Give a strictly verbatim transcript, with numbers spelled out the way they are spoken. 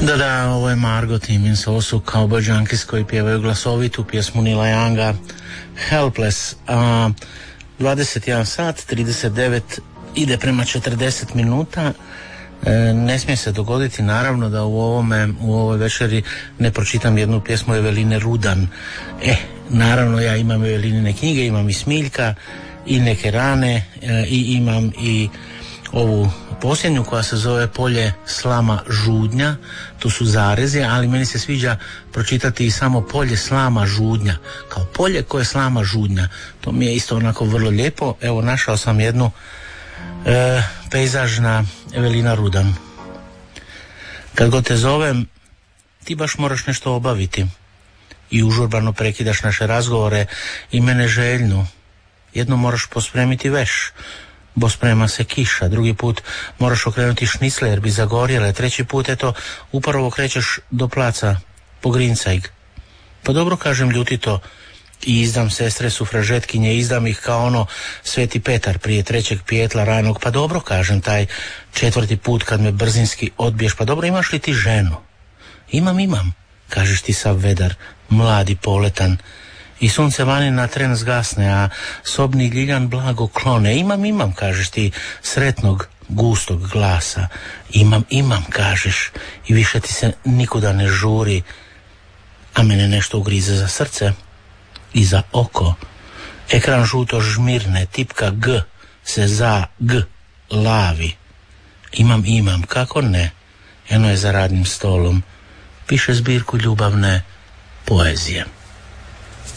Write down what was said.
Da, da, ovo je Margot Timmins, ovo su Cowboy Junkies koji pjevaju glasovitu pjesmu Neila Younga Helpless. A, dvadeset jedan sat, trideset devet, ide prema četrdeset minuta. E, ne smije se dogoditi naravno da u ovome, u ovoj večeri ne pročitam jednu pjesmu Eveline Rudan. E, naravno ja imam Evelinine knjige, imam i Smiljka i Neke rane e, i imam i ovu posljednju koja se zove Polje slama žudnja, tu su zarezi, ali meni se sviđa pročitati i samo Polje slama žudnja, kao polje koje slama žudnja, to mi je isto onako vrlo lijepo. Evo, našao sam jednu e, pejzažna Evelina Rudan. Kad god te zovem, ti baš moraš nešto obaviti i užurbano prekidaš naše razgovore i mene željnu. Jedno moraš pospremiti veš, bo sprema se kiša, drugi put moraš okrenuti šnicle jer bi zagorjele, treći put eto upravo krećeš do placa po Grincajg. Pa dobro, kažem ljutito i izdam sestre sufražetkinje, izdam ih kao ono Sveti Petar prije trećeg pijetla ranog. Pa dobro, kažem, taj četvrti put kad me brzinski odbiješ. Pa dobro, imaš li ti ženu? Imam, imam, kažeš ti sav vedar, mladi, poletan. I sunce vani na tren zgasne, a sobni ljiljan blago klone. Imam, imam, kažeš ti, sretnog, gustog glasa. Imam, imam, kažeš, i više ti se nikuda ne žuri, a mene nešto ugrize za srce i za oko. Ekran žuto žmirne, tipka G se za G lavi. Imam, imam, kako ne? Eno je za radnim stolom, piše zbirku ljubavne poezije.